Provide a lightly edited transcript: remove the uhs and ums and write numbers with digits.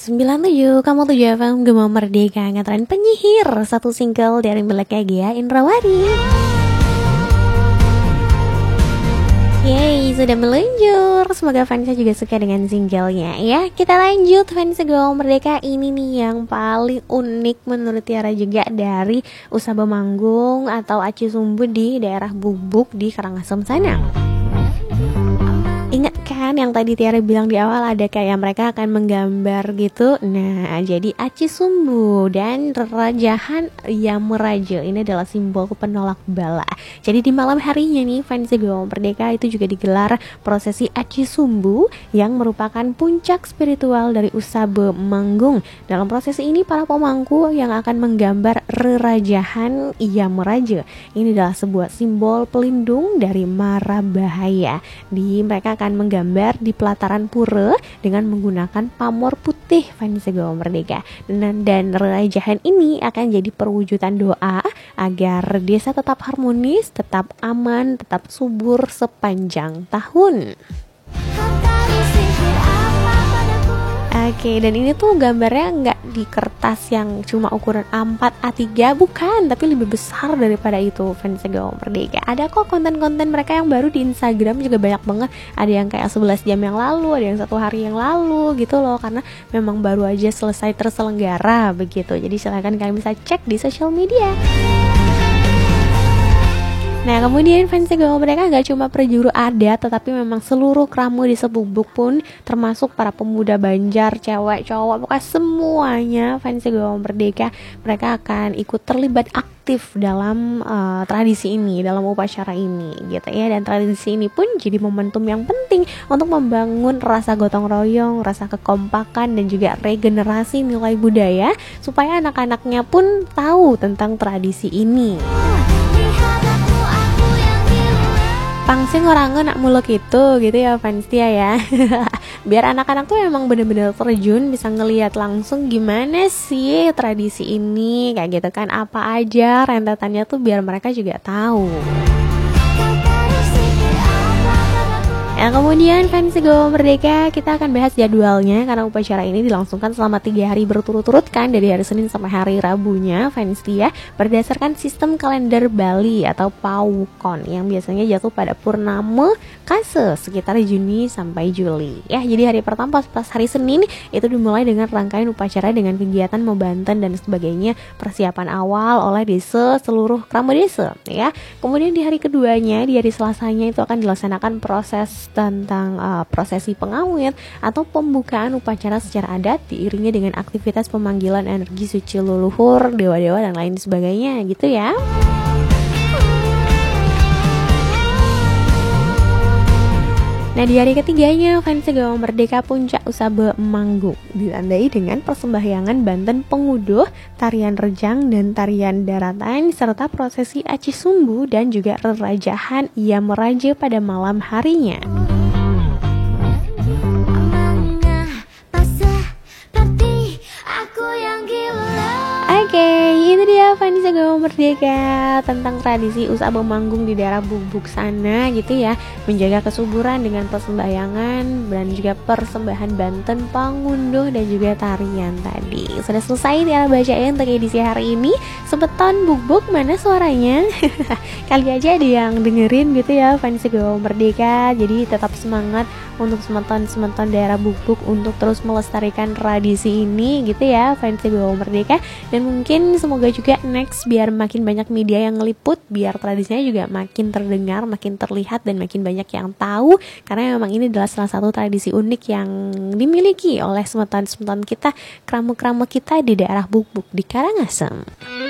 97, kamu 7 FM Gema Merdeka ngetren penyihir. Satu single dari Milik Gia Indrawari. Yeay, sudah meluncur. Semoga fansnya juga suka dengan singlenya ya. Kita lanjut, fans Gema Merdeka. Ini nih yang paling unik menurut Tiara juga dari Usaba Manggung atau Aci Sumbu di daerah Bubuk di Karangasem sana. Ingat kan yang tadi Tiara bilang di awal ada kayak mereka akan menggambar gitu. Nah, jadi Aci Sumbu dan Rerajahan Yameraja ini adalah simbol penolak bala. Jadi di malam harinya nih fans Gema Merdeka itu juga digelar prosesi Aci Sumbu yang merupakan puncak spiritual dari Usaba Manggung. Dalam prosesi ini para pemangku yang akan menggambar Rerajahan Yameraja. Ini adalah sebuah simbol pelindung dari mara bahaya. Mereka akan menggambar di pelataran pura dengan menggunakan pamor putih fans Gema Merdeka. Dan Rerajahan ini akan jadi perwujudan doa agar desa tetap harmonis, tetap aman, tetap subur sepanjang tahun. Oke, dan ini tuh gambarnya nggak di kertas yang cuma ukuran A4, A3, bukan, tapi lebih besar daripada itu fans Gema Merdeka. Ada kok konten-konten mereka yang baru di Instagram juga banyak banget. Ada yang kayak 11 jam yang lalu, ada yang 1 hari yang lalu gitu loh, karena memang baru aja selesai terselenggara begitu. Jadi silakan kalian bisa cek di sosial media. Nah, kemudian fans Gema Merdeka gak cuma perjuru adat, tetapi memang seluruh kramu di Sebubuk pun, termasuk para pemuda Banjar, cewek, cowok, pokoknya semuanya fans Gema Merdeka, mereka akan ikut terlibat aktif dalam tradisi ini, dalam upacara ini gitu ya. Dan tradisi ini pun jadi momentum yang penting untuk membangun rasa gotong royong, rasa kekompakan, dan juga regenerasi nilai budaya supaya anak-anaknya pun tahu tentang tradisi ini. Pangsing orangnya nak muluk gitu ya fans Tia ya. Biar anak-anak tuh emang bener-bener terjun, bisa ngelihat langsung gimana sih tradisi ini kayak gitu kan, apa aja rentetannya tuh biar mereka juga tahu. Nah, kemudian fans Gema Merdeka, kita akan bahas jadwalnya karena upacara ini dilangsungkan selama 3 hari berturut-turut kan, dari hari Senin sampai hari Rabunya fans dia, berdasarkan sistem kalender Bali atau Paukon yang biasanya jatuh pada purnama Kase sekitar Juni sampai Juli ya. Jadi hari pertama pas hari Senin itu dimulai dengan rangkaian upacara dengan kegiatan membanten dan sebagainya, persiapan awal oleh desa, seluruh krama desa ya. Kemudian di hari keduanya, di hari Selasanya itu akan dilaksanakan proses tentang prosesi pengawit atau pembukaan upacara secara adat diiringi dengan aktivitas pemanggilan energi suci leluhur, dewa-dewa dan lain sebagainya gitu ya. Nah, di hari ketiganya fans Gema Merdeka puncak Usaba Manggung ditandai dengan persembahyangan Banten Penguduh, tarian rejang dan tarian daratan serta prosesi Aci Sumbu dan juga Rerajahan Yameraja pada malam harinya. Oke, itu dia fans Gema Merdeka tentang tradisi Usaba Manggung di daerah Bubuk sana gitu ya. Menjaga kesuburan dengan persembahyangan dan juga persembahan Banten Pangunduh dan juga tarian tadi. Sudah selesai Tiara bacain untuk edisi hari ini. Sebeton Bubuk mana suaranya? Kali aja ada yang dengerin gitu ya fans Gema Merdeka. Jadi tetap semangat untuk semeton daerah Bubuk untuk terus melestarikan tradisi ini gitu ya fans Gema Merdeka. Dan mungkin semoga juga next biar makin banyak media yang ngeliput, biar tradisinya juga makin terdengar, makin terlihat dan makin banyak yang tahu, karena memang ini adalah salah satu tradisi unik yang dimiliki oleh semeton-semeton kita, kramu-kramu kita di daerah Bubuk di Karangasem.